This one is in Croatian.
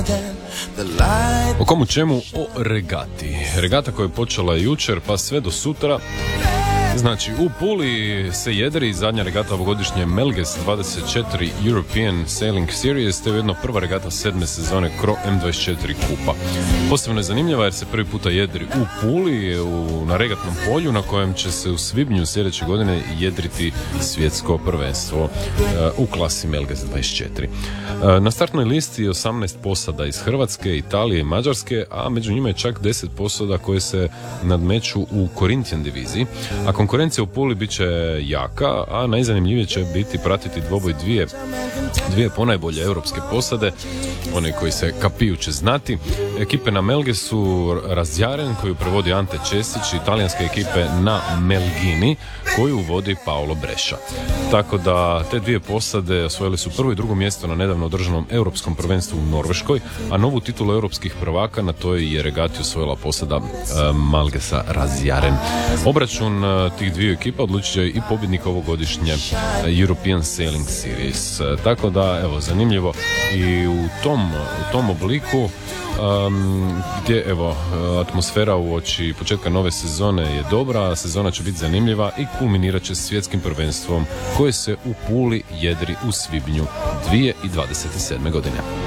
O komu čemu? O regati. Regata koja je počela jučer pa sve do sutra. Znači, u Puli se jedri zadnja regata ovogodišnje Melges 24 European Sailing Series, te ujedno prva regata 7. sezone Cro M24 kupa. Posebno je zanimljiva jer se prvi puta jedri u Puli, na regatnom polju na kojem će se u svibnju sljedeće godine jedriti svjetsko prvenstvo u klasi Melges 24. Na startnoj listi je 18 posada iz Hrvatske, Italije i Mađarske, a među njima je čak 10 posada koje se nadmeću u Corinthian diviziji, a konkurencija u Puli bit će jaka, a najzanimljivije će biti pratiti dvoboj dvije ponajbolje europske posade, one koji se kapiju će znati. Ekipe na Melgesu Razjaren, koju prevodi Ante Česić, i talijanske ekipe na Melgini, koju vodi Paolo Brescia. Tako da te dvije posade osvojili su prvo i drugo mjesto na nedavno održanom europskom prvenstvu u Norveškoj, a novu titulu europskih prvaka na toj je regati osvojila posada Melgesa Razjaren. Obračun tih dviju ekipa odlučit će i pobjednik ovogodišnje European Sailing Series. Tako da, evo, zanimljivo i u tom obliku gdje, evo, atmosfera uoči početka nove sezone je dobra, sezona će biti zanimljiva i kulminirat će svjetskim prvenstvom koje se u Puli jedri u svibnju 2027. godine.